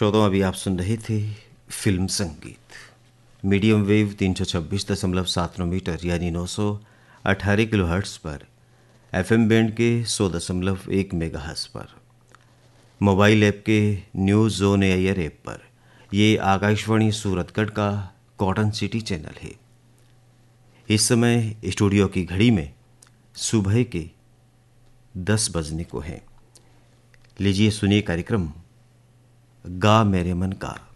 श्रोताओं, अभी आप सुन रहे थे फिल्म संगीत। मीडियम वेव 326.79 मीटर यानी 918 किलोहर्ट्ज़ पर, एफएम बैंड के 100.1 मेगाहर्ट्ज़ पर, मोबाइल ऐप के न्यूज़ जोन एयर ऐप पर। ये आकाशवाणी सूरतगढ़ का कॉटन सिटी चैनल है। इस समय स्टूडियो की घड़ी में सुबह के 10 बजने को हैं। लीजिए सुनिए कार्यक्रम गा मेरे मन का।